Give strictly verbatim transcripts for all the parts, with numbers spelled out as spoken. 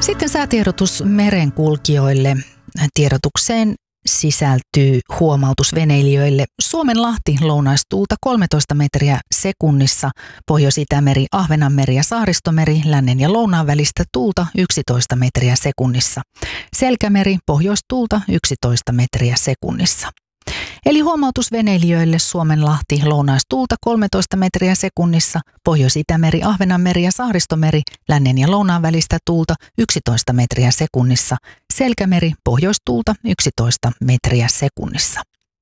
Sitten säätiedotus merenkulkijoille. Tiedotukseen sisältyy huomautus veneilijöille. Suomenlahti lounaistuulta kolmetoista metriä sekunnissa, Pohjois-Itämeri, Ahvenanmeri ja Saaristomeri, lännen ja lounaan välistä tuulta yksitoista metriä sekunnissa. Selkämeri, pohjoistuulta yksitoista metriä sekunnissa. Eli huomautus veneilijöille: Suomenlahti lounaistuulta kolmetoista metriä sekunnissa, Pohjois-Itämeri, Ahvenanmeri ja Saaristomeri, lännen ja lounaan välistä tuulta yksitoista metriä sekunnissa, Selkämeri, pohjoistuulta yksitoista metriä sekunnissa.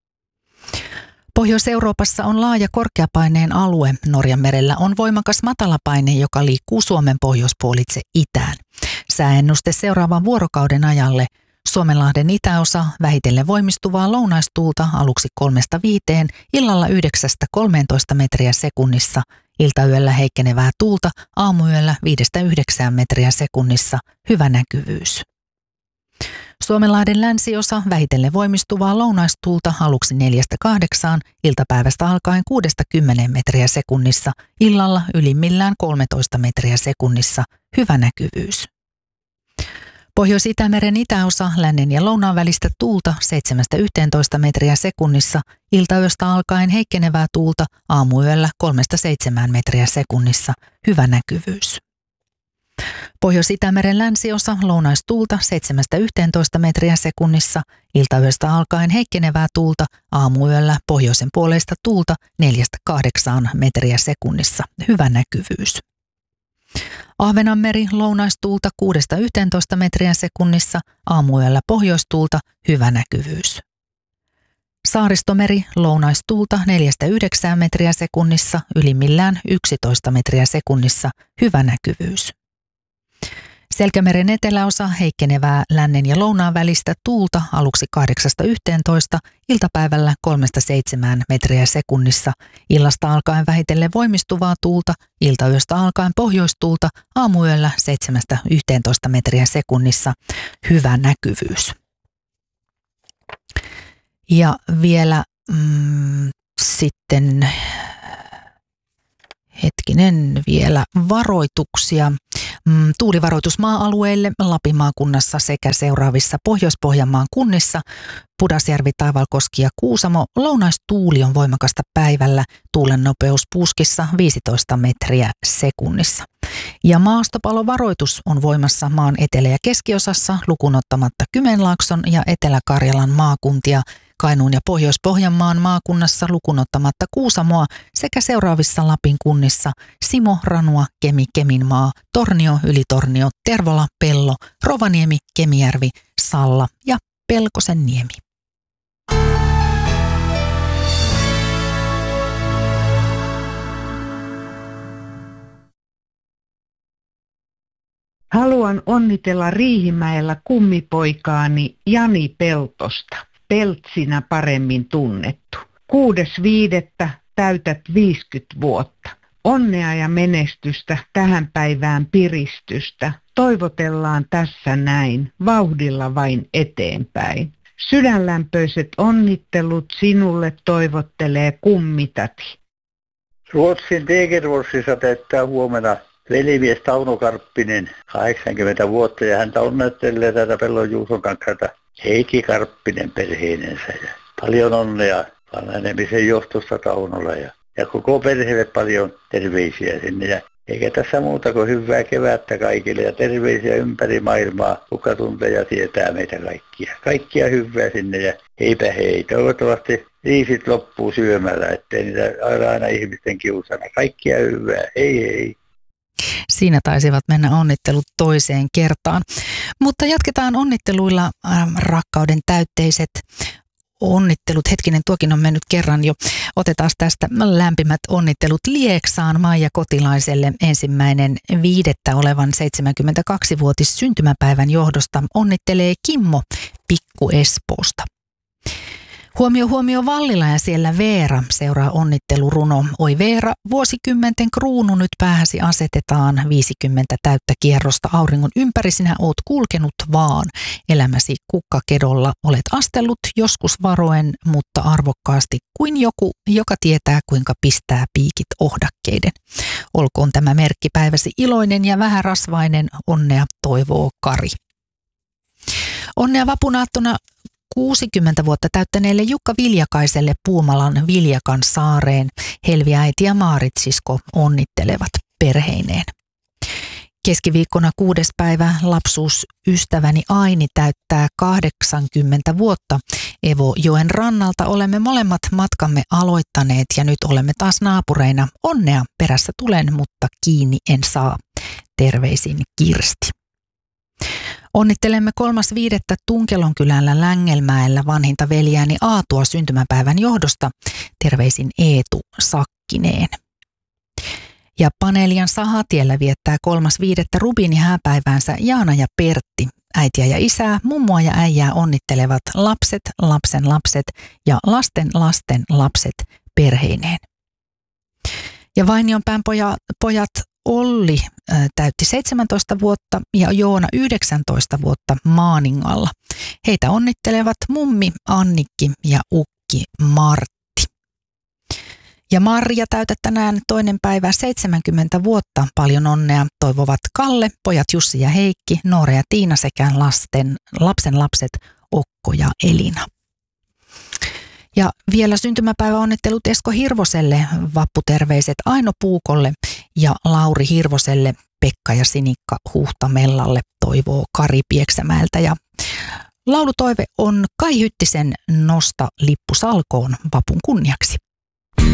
Pohjois-Euroopassa on laaja korkeapaineen alue. Norjanmerellä on voimakas matalapaine, joka liikkuu Suomen pohjoispuolitse itään. Sääennuste seuraavan vuorokauden ajalle: Suomenlahden itäosa vähitellen voimistuvaa lounaistuulta aluksi kolmesta viiteen, illalla yhdeksästä kolmeentoista metriä sekunnissa, iltayöllä heikkenevää tuulta, aamuyöllä viidestä yhdeksään metriä sekunnissa, hyvä näkyvyys. Suomenlahden länsiosa vähitellen voimistuvaa lounaistuulta aluksi neljästä kahdeksaan, iltapäivästä alkaen kuudesta kymmeneen metriä sekunnissa, illalla ylimmillään kolmetoista metriä sekunnissa, hyvä näkyvyys. Pohjois-Itämeren itäosa lännen ja lounaan välistä tuulta seitsemästä yhteentoista metriä sekunnissa, iltayöstä alkaen heikkenevää tuulta, aamuyöllä kolmesta seitsemään metriä sekunnissa, hyvä näkyvyys. Pohjois-Itämeren länsiosa lounaistuulta seitsemästä yhteentoista metriä sekunnissa, iltayöstä alkaen heikkenevää tuulta, aamuyöllä pohjoisen puoleista tuulta neljästä kahdeksaan metriä sekunnissa, hyvä näkyvyys. Ahvenanmeri lounaistuulta kuudesta yhteentoista metriä sekunnissa, aamuyöllä pohjoistuulta, hyvä näkyvyys. Saaristomeri lounaistuulta neljästä yhdeksään metriä sekunnissa, ylimmillään yksitoista metriä sekunnissa, hyvä näkyvyys. Selkämeren eteläosa heikkenevää lännen ja lounaan välistä tuulta aluksi kahdeksasta yhteentoista, iltapäivällä kolmesta seitsemään metriä sekunnissa, illasta alkaen vähitellen voimistuvaa tuulta, iltayöstä alkaen pohjoistuulta, aamuyöllä seitsemästä yhteentoista metriä sekunnissa, hyvä näkyvyys. Ja vielä mm, sitten hetkinen vielä varoituksia. Tuulivaroitus maa-alueille Lapin maakunnassa sekä seuraavissa Pohjois-Pohjanmaan kunnissa: Pudasjärvi, Taivalkoski ja Kuusamo. Lounaistuuli on voimakasta päivällä, tuulen nopeus puuskissa viisitoista metriä sekunnissa. Ja maastopalovaroitus on voimassa maan etelä- ja keskiosassa lukuun ottamatta Kymenlaakson ja Etelä-Karjalan maakuntia, Kainuun ja Pohjois-Pohjanmaan maakunnassa lukuun ottamatta Kuusamoa sekä seuraavissa Lapin kunnissa Simo, Ranua, Kemi, Keminmaa, Tornio, Ylitornio, Tervola, Pello, Rovaniemi, Kemijärvi, Salla ja Pelkosenniemi. Haluan onnitella Riihimäellä kummipoikaani Jani Peltosta, Peltsinä paremmin tunnettu. Kuudes viidettä täytät viisikymmentä vuotta. Onnea ja menestystä tähän päivään piristystä. Toivotellaan tässä näin, vauhdilla vain eteenpäin. Sydänlämpöiset onnittelut sinulle toivottelee kummitati. Ruotsin Degerforsissa täyttää huomenna velimies Tauno Karppinen kahdeksankymmentä vuotta ja häntä onnettelee tätä Pellon Juuson kanssa Heikki Karppinen perheenensä. Ja paljon onnea vanhenemisen johtosta Taunolla ja, ja koko perheelle paljon terveisiä sinne. Ja eikä tässä muuta kuin hyvää kevättä kaikille ja terveisiä ympäri maailmaa, kuka tuntee ja tietää meitä kaikkia. Kaikkia hyvää sinne ja heipä hei. Toivottavasti riisit loppuu syömällä, ettei niitä aina, aina ihmisten kiusana. Kaikkia hyvää. Hei hei. Siinä taisivat mennä onnittelut toiseen kertaan. Mutta jatketaan onnitteluilla, äh, rakkauden täytteiset onnittelut. Hetkinen, tuokin on mennyt kerran jo. Otetaan tästä lämpimät onnittelut Lieksaan Maija Kotilaiselle ensimmäinen viidettä olevan seitsemänkymmentäkaksivuotis syntymäpäivän johdosta onnittelee Kimmo Pikku Espoosta. Huomio, huomio Vallila ja siellä Veera seuraa onnitteluruno. Oi Veera, vuosikymmenten kruunu nyt päähäsi asetetaan. viisikymmentä täyttä kierrosta auringon ympäri sinä oot kulkenut vaan. Elämäsi kukkakedolla olet astellut joskus varoen, mutta arvokkaasti kuin joku, joka tietää kuinka pistää piikit ohdakkeiden. Olkoon tämä merkkipäiväsi iloinen ja vähärasvainen, onnea toivoo Kari. Onnea vapunaattona kuusikymmentä vuotta täyttäneelle Jukka Viljakaiselle Puumalan Viljakan saareen. Helvi äiti ja Maarit sisko onnittelevat perheineen. Keskiviikkona kuudes päivä lapsuusystäväni Aini täyttää kahdeksankymmentä vuotta. Evojoen rannalta olemme molemmat matkamme aloittaneet ja nyt olemme taas naapureina. Onnea perässä tulen, mutta kiinni en saa. Terveisin Kirsti. Onnittelemme kolmas viidettä Tunkelonkylällä Längelmäellä vanhinta veljääni Aatua syntymäpäivän johdosta. Terveisin Eetu Sakkineen. Ja Paneelian Sahatiellä viettää kolmas viidettä Rubini hääpäiväänsä Jaana ja Pertti. Äitiä ja isää, mummoa ja äijää onnittelevat lapset, lapsen lapset ja lasten lasten lapset perheineen. Ja Vainionpään poja, pojat Olli ä, täytti seitsemäntoista vuotta ja Joona yhdeksäntoista vuotta Maaningalla. Heitä onnittelevat mummi Annikki ja ukki Martti. Ja Marja täytät tänään toinen päivä seitsemänkymmentä vuotta. Paljon onnea toivovat Kalle, pojat Jussi ja Heikki, Noora ja Tiina sekä lasten, lapsen lapset Okko ja Elina. Ja vielä syntymäpäiväonnittelut Esko Hirvoselle, vapputerveiset Aino Puukolle ja Lauri Hirvoselle, Pekka ja Sinikka Huhtamellalle toivoo Kari Pieksämäeltä. Ja laulutoive on Kai Hyttisen Nosta lippu salkoon vapun kunniaksi.